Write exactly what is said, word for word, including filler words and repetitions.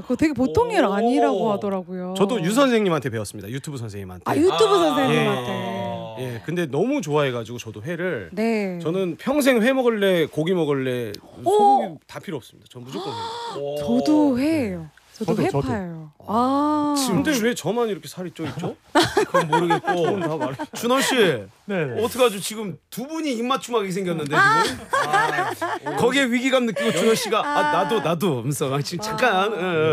그거 되게 보통 일 아니라고 하더라고요. 저도 유 선생님한테 배웠습니다. 유튜브 선생님한테. 아 유튜브 아, 선생님한테. 예. 예, 근데 너무 좋아해가지고 저도 회를. 네. 저는 평생 회 먹을래, 고기 먹을래, 소고기 다 필요 없습니다. 전 무조건 회. 저도 회예요. 저도, 저도, 저도. 회파예요. 아. 근데 왜 저만 이렇게 살이 쪄 있죠? 그건 모르겠고. 다 말해. 준원 씨, 네. 어떡하죠? 지금 두 분이 입맞춤하게 생겼는데 지금. 아, 거기에 위기감 느끼고 준원 씨가 아 나도 나도 하면서 지금 잠깐. 예, 예.